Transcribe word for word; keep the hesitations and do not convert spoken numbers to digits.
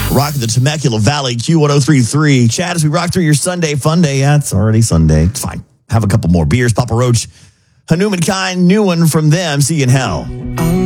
Rocking the Temecula Valley, Q one oh three point three. Chad, as we rock through your Sunday fun day. Yeah, it's already Sunday. It's fine. Have a couple more beers. Papa Roach, Hanuman Kind, new one from them. See you in hell.